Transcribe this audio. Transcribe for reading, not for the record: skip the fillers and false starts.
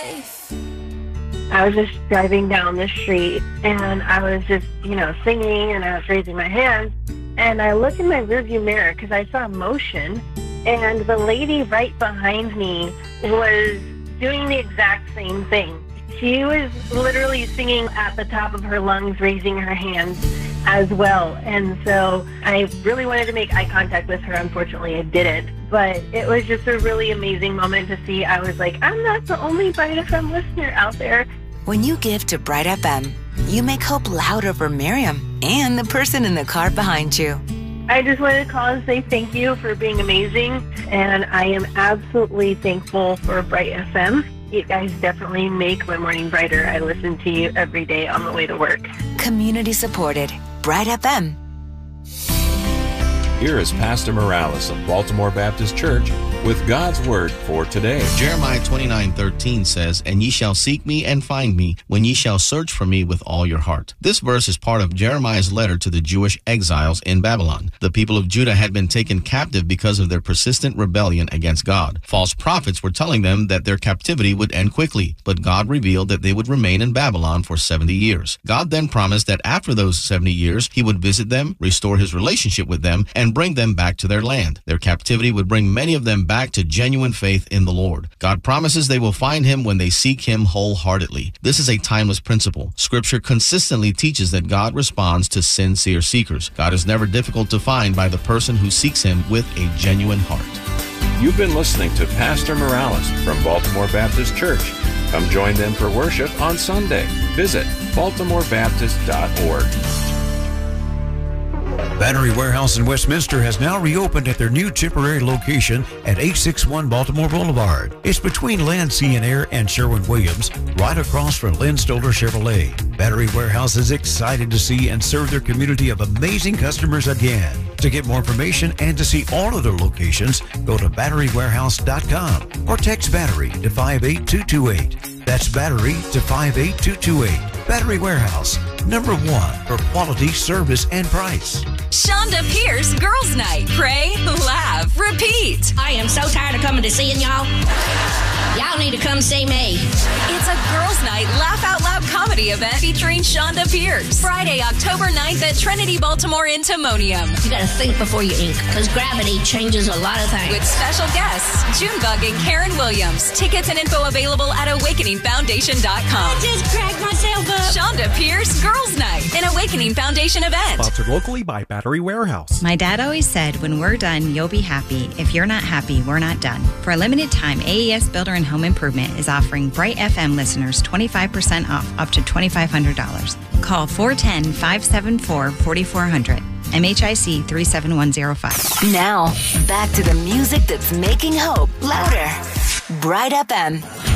I was just driving down the street, and I was just, singing, and I was raising my hands. And I look in my rearview mirror because I saw motion, and the lady right behind me was doing the exact same thing. She was literally singing at the top of her lungs, raising her hands as well. And so I really wanted to make eye contact with her. Unfortunately, I didn't. But it was just a really amazing moment to see. I was like, I'm not the only Bright FM listener out there. When you give to Bright FM, you make hope louder for Miriam and the person in the car behind you. I just wanted to call and say thank you for being amazing. And I am absolutely thankful for Bright FM. You guys definitely make my morning brighter. I listen to you every day on the way to work. Community supported. Bright FM. Here is Pastor Morales of Baltimore Baptist Church with God's Word for today. Jeremiah 29:13 says, "And ye shall seek me and find me, when ye shall search for me with all your heart." This verse is part of Jeremiah's letter to the Jewish exiles in Babylon. The people of Judah had been taken captive because of their persistent rebellion against God. False prophets were telling them that their captivity would end quickly, but God revealed that they would remain in Babylon for 70 years. God then promised that after those 70 years, he would visit them, restore his relationship with them, and bring them back to their land. Their captivity would bring many of them back to genuine faith in the Lord. God promises they will find him when they seek him wholeheartedly. This is a timeless principle. Scripture consistently teaches that God responds to sincere seekers. God is never difficult to find by the person who seeks him with a genuine heart. You've been listening to Pastor Morales from Baltimore Baptist Church. Come join them for worship on Sunday. Visit baltimorebaptist.org. Battery Warehouse in Westminster has now reopened at their new temporary location at 861 Baltimore Boulevard. It's between Lansing and Air and Sherwin-Williams, right across from Lynn Stoller Chevrolet. Battery Warehouse is excited to see and serve their community of amazing customers again. To get more information and to see all of their locations, go to batterywarehouse.com or text Battery to 58228. That's Battery to 58228. Battery Warehouse, #1 for quality, service, and price. Shonda Pierce Girls Night. Pray, laugh, repeat. I am so tired of coming to seeing y'all. Y'all need to come see me. It's a Girls Night Laugh Out Loud comedy event featuring Shonda Pierce. Friday, October 9th at Trinity Baltimore in Timonium. You gotta think before you ink, because gravity changes a lot of things. With special guests, Junebug and Karen Williams. Tickets and info available at awakeningfoundation.com. I just cracked myself up. Shonda Pierce Girls Night, an Awakening Foundation event. Sponsored locally by Battery Warehouse. My dad always said, when we're done, you'll be happy. If you're not happy, we're not done. For a limited time, AES Builder and Home Improvement is offering Bright FM listeners 25% off up to $2,500. Call 410-574-4400. MHIC 37105. Now, back to the music that's making hope louder. Bright FM.